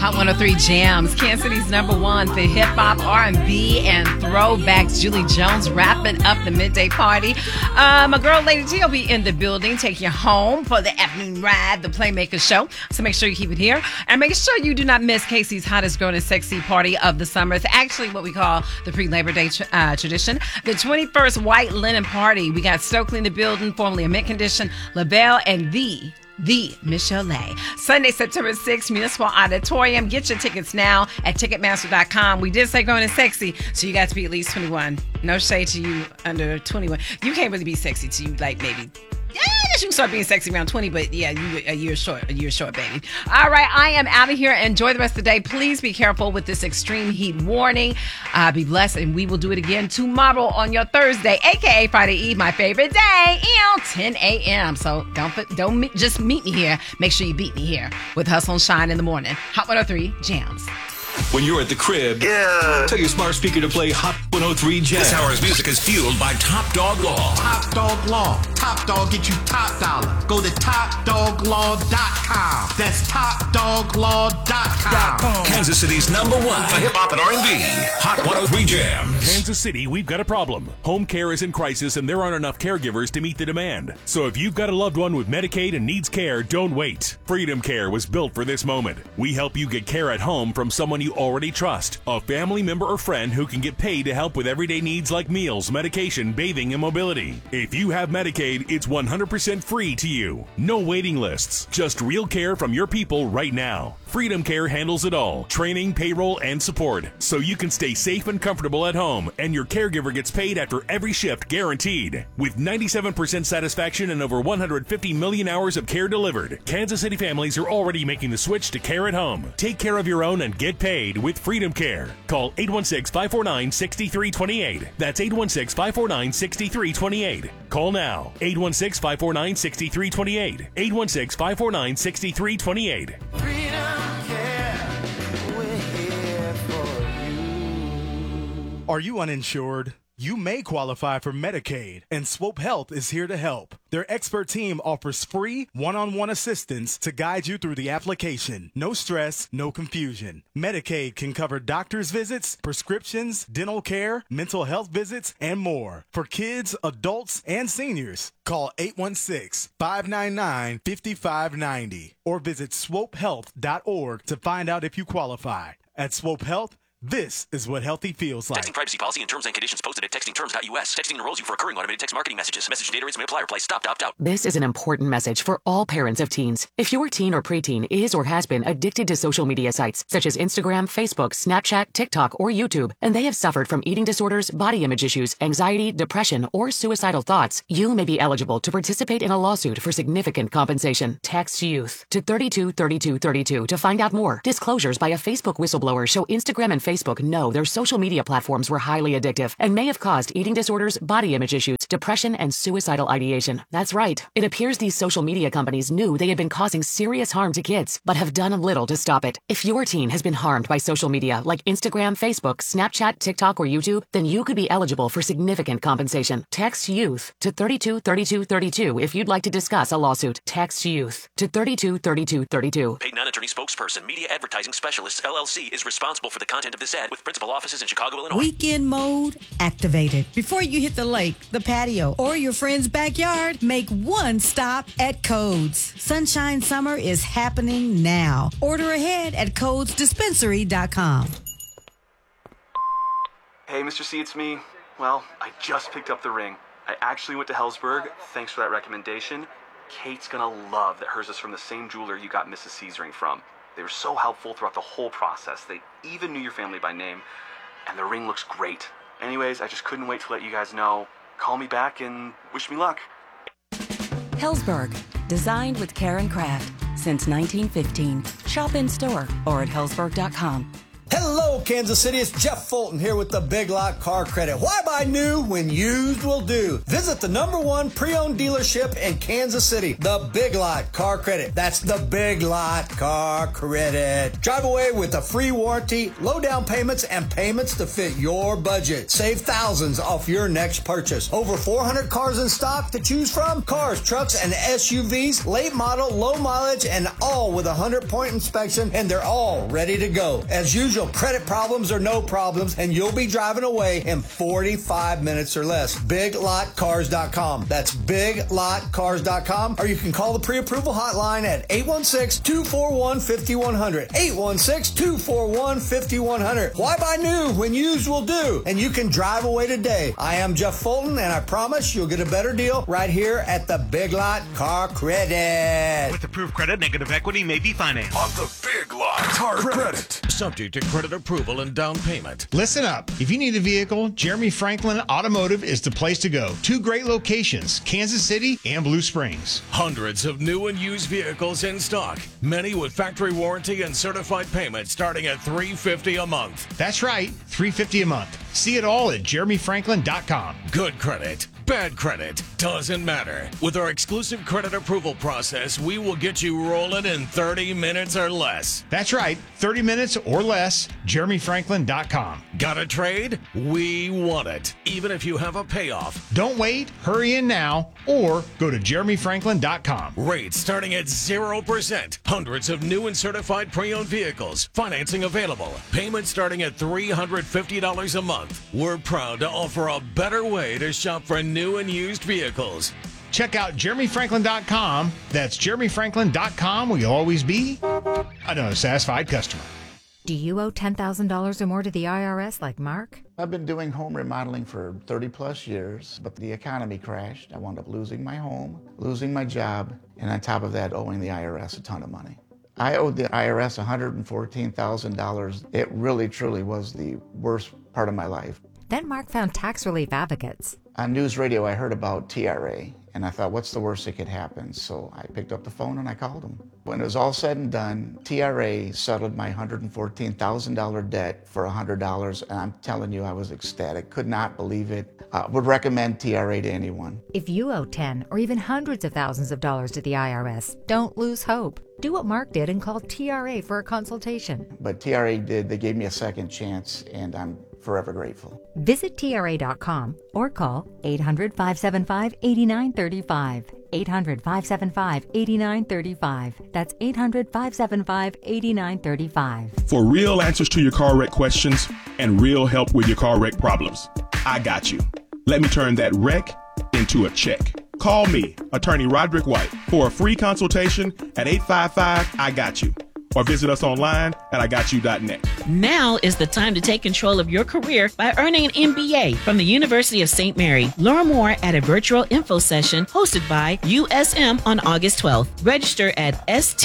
Hot 103 Jams, Kansas City's number one for hip-hop, R&B, and throwbacks. Julie Jones wrapping up the midday party. My girl, Lady T, will be in the building, taking you home for the afternoon ride, the Playmaker Show. So make sure you keep it here. And make sure you do not miss Casey's hottest girl and sexy party of the summer. It's actually what we call the pre-Labor Day tradition. The 21st White Linen Party. We got Stokely in the building, formerly a mint condition, LaBelle, and the Michelle Lay. Sunday, September 6th, Municipal Auditorium. Get your tickets now at Ticketmaster.com. We did say going to sexy, so you got to be at least 21. No shade to you under 21. You can't really be sexy to you, like maybe. Yeah, I guess you can start being sexy around 20, but yeah, you a year short, baby. All right, I am out of here. Enjoy the rest of the day. Please be careful with this extreme heat warning. Be blessed, and we will do it again tomorrow on your Thursday, aka Friday Eve, my favorite day, 10 a.m. So don't just meet me here. Make sure you beat me here with Hustle and Shine in the morning. Hot 103 Jams. When you're at the crib, tell your smart speaker to play Hot 103 Jams. This hour's music is fueled by Top Dog Law. Top Dog Law. Top Dog get you top dollar. Go to TopDogLaw.com. That's TopDogLaw.com. Kansas City's number one for hip-hop and R&B. Hot 103 Jams. Kansas City, we've got a problem. Home care is in crisis and there aren't enough caregivers to meet the demand. So if you've got a loved one with Medicaid and needs care, don't wait. Freedom Care was built for this moment. We help you get care at home from someone you already trust, a family member or friend who can get paid to help with everyday needs like meals, medication, bathing, and mobility. If you have Medicaid, it's 100% free to you. No waiting lists, just real care from your people right now. Freedom Care handles it all, training, payroll, and support, so you can stay safe and comfortable at home, and your caregiver gets paid after every shift guaranteed. With 97% satisfaction and over 150 million hours of care delivered, Kansas City families are already making the switch to care at home. Take care of your own and get paid with Freedom Care. Call 816-549-6328. That's 816-549-6328. Call now. 816-549-6328. 816-549-6328. Freedom Care, we're here for you. Are you uninsured? You may qualify for Medicaid, and Swope Health is here to help. Their expert team offers free one-on-one assistance to guide you through the application. No stress, no confusion. Medicaid can cover doctor's visits, prescriptions, dental care, mental health visits, and more. For kids, adults, and seniors, call 816-599-5590 or visit swopehealth.org to find out if you qualify. At Swope Health, this is what healthy feels like. Texting privacy policy and terms and conditions posted at textingterms.us. Texting enrolls you for recurring automated text marketing messages. Message data rates may apply. Reply stop, opt out. This is an important message for all parents of teens. If your teen or preteen is or has been addicted to social media sites such as Instagram, Facebook, Snapchat, TikTok, or YouTube, and they have suffered from eating disorders, body image issues, anxiety, depression, or suicidal thoughts, you may be eligible to participate in a lawsuit for significant compensation. Text YOUTH to 323232 to find out more. Disclosures by a Facebook whistleblower show Instagram and Facebook know their social media platforms were highly addictive and may have caused eating disorders, body image issues, depression, and suicidal ideation. That's right. It appears these social media companies knew they had been causing serious harm to kids, but have done little to stop it. If your teen has been harmed by social media like Instagram, Facebook, Snapchat, TikTok, or YouTube, then you could be eligible for significant compensation. Text YOUTH to 323232 if you'd like to discuss a lawsuit. Text YOUTH to 323232. Paid non-attorney spokesperson, Media Advertising Specialists, LLC, is responsible for the content of this ad with principal offices in Chicago, Illinois. Weekend mode activated. Before you hit the lake, the patio, or your friend's backyard, make one stop at Codes. Sunshine Summer is happening now. Order ahead at CodesDispensary.com. Hey, Mr. C, it's me. Well, I just picked up the ring. I actually went to Helzberg. Thanks for that recommendation. Kate's gonna love that hers is from the same jeweler you got Mrs. C's ring from. They were so helpful throughout the whole process. They even knew your family by name, and the ring looks great. Anyways, I just couldn't wait to let you guys know. Call me back and wish me luck. Helzberg, designed with care and craft since 1915. Shop in store or at helzberg.com. Hello, Kansas City. It's Jeff Fulton here with the Big Lot Car Credit. Why buy new when used will do? Visit the #1 pre-owned dealership in Kansas City, the Big Lot Car Credit. That's the Big Lot Car Credit. Drive away with a free warranty, low down payments, and payments to fit your budget. Save thousands off your next purchase. Over 400 cars in stock to choose from. Cars, trucks, and SUVs, late model, low mileage, and all with a 100-point inspection, and they're all ready to go. As usual, credit problems or no problems, and you'll be driving away in 45 minutes or less. BigLotCars.com. That's BigLotCars.com, or you can call the pre-approval hotline at 816-241-5100. 816-241-5100. Why buy new when used will do? And you can drive away today. I am Jeff Fulton, and I promise you'll get a better deal right here at the Big Lot Car Credit. With approved credit, negative equity may be financed. On the Big Lot Car Credit. Subject to credit approval and down payment. Listen up. If you need a vehicle, Jeremy Franklin Automotive is the place to go. 2 great locations, Kansas City and Blue Springs. Hundreds of new and used vehicles in stock. Many with factory warranty and certified payment starting at $350 a month. That's right, $350 a month. See it all at jeremyfranklin.com. Good credit, bad credit, doesn't matter. With our exclusive credit approval process, we will get you rolling in 30 minutes or less. That's right, 30 minutes or less, jeremyfranklin.com. Got a trade? We want it, even if you have a payoff. Don't wait, hurry in now, or go to jeremyfranklin.com. Rates starting at 0%. Hundreds of new and certified pre-owned vehicles. Financing available. Payments starting at $350 a month. We're proud to offer a better way to shop for new and used vehicles. Check out jeremyfranklin.com. That's jeremyfranklin.com, where you'll always be another satisfied customer. Do you owe $10,000 or more to the IRS like Mark? I've been doing home remodeling for 30 plus years, but the economy crashed. I wound up losing my home, losing my job, and on top of that, owing the IRS a ton of money. I owed the IRS $114,000. It really, truly was the worst part of my life. Then Mark found tax relief advocates. On news radio, I heard about TRA, and I thought, what's the worst that could happen? So I picked up the phone and I called them. When it was all said and done, TRA settled my $114,000 debt for $100, and I'm telling you, I was ecstatic. Could not believe it. Would recommend TRA to anyone. If you owe 10 or even hundreds of thousands of dollars to the IRS, don't lose hope. Do what Mark did and call TRA for a consultation. But TRA did. They gave me a second chance, and I'm forever grateful. Visit TRA.com or call 800-575-8935. 800-575-8935. That's 800-575-8935. For real answers to your car wreck questions and real help with your car wreck problems, I got you. Let me turn that wreck into a check. Call me, Attorney Roderick White, for a free consultation at 855-I-GOT-YOU. Or visit us online at IGotYou.net. Now is the time to take control of your career by earning an MBA from the University of St. Mary. Learn more at a virtual info session hosted by USM on August 12th. Register at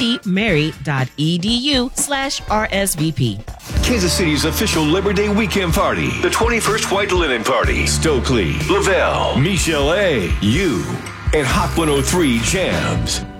stmary.edu/RSVP. Kansas City's official Labor Day weekend party. The 21st White Linen Party. Stokely, Lavelle, Michelle A., you, and Hot 103 Jams.